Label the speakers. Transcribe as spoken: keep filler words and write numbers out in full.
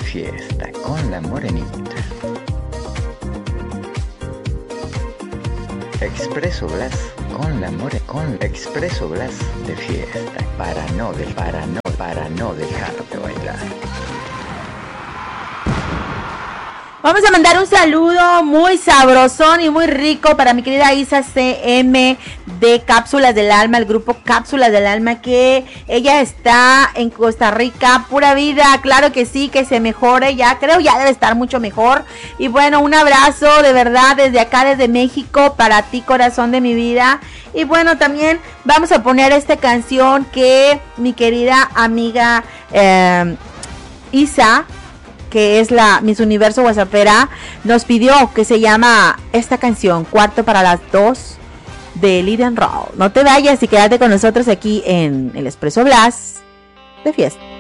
Speaker 1: fiesta con la morenita. Expreso Blas con la more con Expreso Blas de fiesta para no de para no para no dejarte bailar.
Speaker 2: Vamos a mandar un saludo muy sabrosón y muy rico para mi querida Isa C M de Cápsulas del Alma, el grupo Cápsulas del Alma, que ella está en Costa Rica, pura vida, claro que sí, que se mejore, ya creo ya debe estar mucho mejor. Y bueno, un abrazo de verdad desde acá, desde México, para ti, corazón de mi vida. Y bueno, también vamos a poner esta canción que mi querida amiga eh, Isa, que es la Miss Universo WhatsAppera, nos pidió, que se llama esta canción, Cuarto para las dos, de Lead and Roll. No te vayas y quédate con nosotros aquí en el Expreso Blas de fiesta.